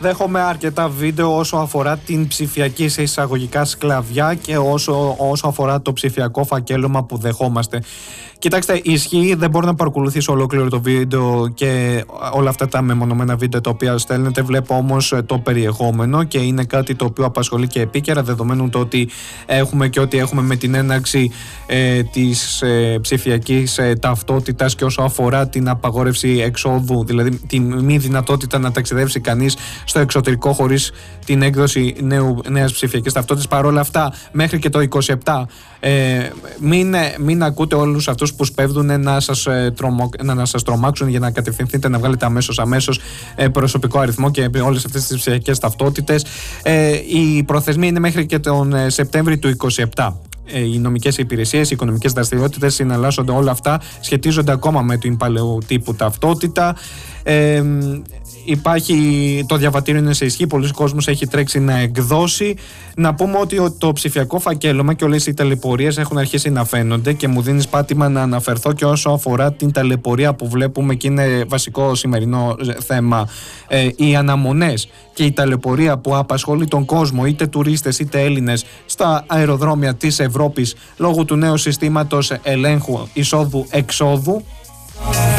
Δέχομαι αρκετά βίντεο όσο αφορά την ψηφιακή σε εισαγωγικά σκλαβιά και όσο αφορά το ψηφιακό φακέλωμα που δεχόμαστε. Κοιτάξτε, ισχύει, δεν μπορώ να παρακολουθήσω ολόκληρο το βίντεο και όλα αυτά τα μεμονωμένα βίντεο τα οποία στέλνετε. Βλέπω όμως το περιεχόμενο και είναι κάτι το οποίο απασχολεί και επίκαιρα, δεδομένου το ότι έχουμε και ό,τι έχουμε με την έναρξη της ψηφιακής ταυτότητας και όσο αφορά την απαγόρευση εξόδου, δηλαδή τη μη δυνατότητα να ταξιδεύσει κανείς στο εξωτερικό χωρίς την έκδοση νέας ψηφιακής ταυτότητας. Παρόλα αυτά, μέχρι και το 27, μην ακούτε όλους αυτούς που σπέβδουν να σας τρομάξουν για να κατευθυνθείτε να βγάλετε αμέσως προσωπικό αριθμό και όλες αυτές τις ψηφιακές ταυτότητες. Η προθεσμία είναι μέχρι και τον Σεπτέμβρη του 27. Οι νομικές υπηρεσίες, οι οικονομικές δραστηριότητες συναλλάσσονται, όλα αυτά σχετίζονται ακόμα με την παλαιού τύπου ταυτότητα. Υπάρχει το διαβατήριο, είναι σε ισχύ, πολλοί κόσμος έχει τρέξει να εκδώσει. Να πούμε ότι το ψηφιακό φακέλωμα και όλες οι ταλαιπωρίες έχουν αρχίσει να φαίνονται και μου δίνεις πάτημα να αναφερθώ και όσο αφορά την ταλαιπωρία που βλέπουμε και είναι βασικό σημερινό θέμα, οι αναμονές και η ταλαιπωρία που απασχολεί τον κόσμο, είτε τουρίστες είτε Έλληνες, στα αεροδρόμια της Ευρώπης λόγω του νέου συστήματος ελέγχου εισόδου-εξόδου.